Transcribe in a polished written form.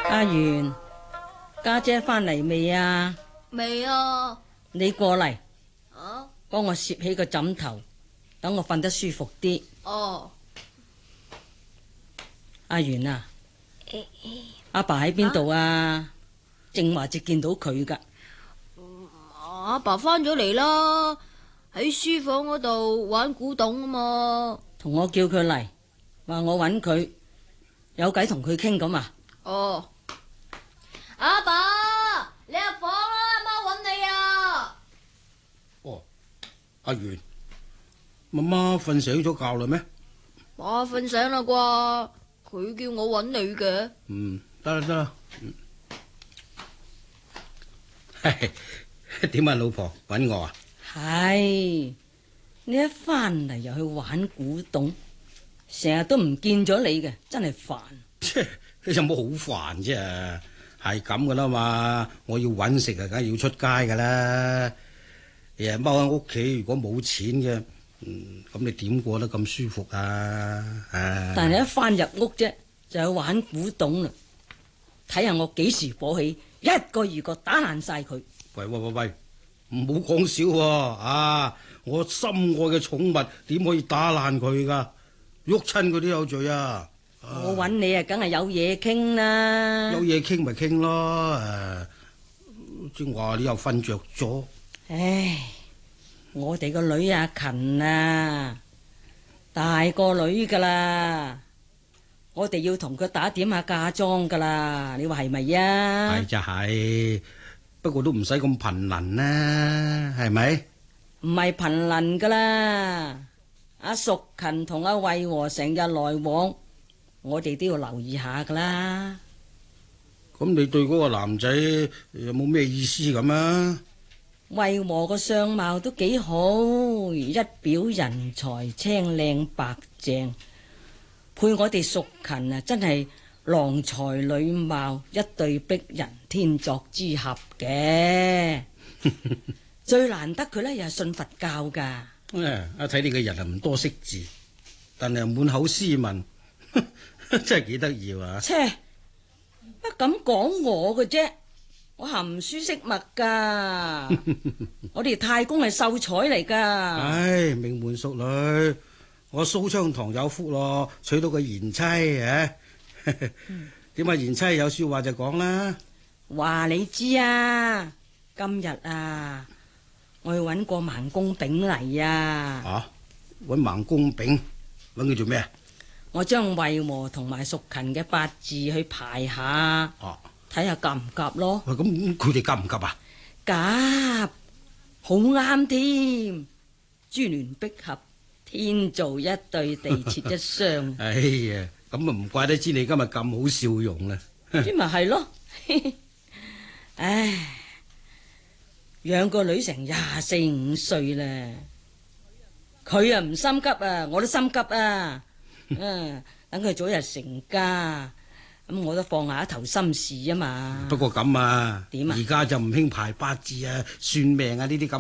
阿元，家姐翻嚟未啊？ 未啊。 你過嚟， 啊？ 幫我攝起個枕頭，等我瞓得舒服啲。 哦。 阿元啊，阿爸喺邊度啊？正話就見到佢噶。 阿爸翻咗嚟啦，喺書房嗰度玩古董啊嘛。 同我叫佢嚟，話我揾佢，有偈同佢傾咁啊。 哦。阿爸，你入房啦，媽揾你啊。 哦，阿元，媽媽瞓醒咗覺啦咩？ 媽瞓醒啦啩，佢叫我揾你嘅。 得啦得啦。點啊，老婆揾我啊？ 係，你一翻嚟又去玩古董，成日都唔見咗你嘅，真係煩。 切，有冇好煩啫？係咁噶啦嘛，我要揾食啊，梗係要出街噶啦。日日踎喺屋企，如果冇錢嘅，咁你點過得咁舒服啊？ 但係一翻入屋啫，就去玩古董啦。睇下我幾時火起，一個二個打爛晒佢。 喂，唔好講笑喎！我心愛嘅寵物點可以打爛佢噶？喐親佢都有罪啊！ 我揾你啊，梗係有嘢傾啦。 有嘢傾咪傾咯。正話你又瞓着咗。 唉，我哋個女阿勤啊，大個女噶啦，我哋要同佢打點下嫁妝噶啦，你話係咪啊？ 係就係，不過都唔使咁頻能啦，係咪？ 唔係頻能噶啦，阿淑勤同阿惠和成日來往，我哋都要留意下噶啦。 咁你對嗰個男仔有冇咩意思咁啊？ 惠和個相貌都幾好，一表人才，青靚白淨，配我哋淑勤啊，真係郎才女貌，一對璧人，天作之合嘅。最難得佢呢，又係信佛教噶。 睇你個人啊，唔多識字，但係滿口斯文，真係幾得意啊！ 切，乜咁講我嘅啫？我含書識墨噶，我哋太公係秀才嚟噶。 唉，名門淑女，我蘇昌堂有福咯，娶到個賢妻啊！點啊，賢妻有說話就講啦。 話你知啊，今日啊，我去搵個盲公炳嚟啊。 搵盲公炳，搵佢做咩啊？ 我將惠和同埋淑勤嘅八字去排下。睇下夾唔夾咯。 咁佢哋夾唔夾啊？ 夾，好啱添。珠聯璧合，天造一對，地設一雙。 哎呀，咁啊唔怪得知你今日咁好笑容啦。 咁咪係咯。唉，養個女成24、25歲啦，佢啊唔心急啊，我都心急啊。等佢早日成家。咁我都放下一頭心事啊嘛。 不過咁啊， 點啊？ 而家就唔興排八字啊、算命啊呢啲咁。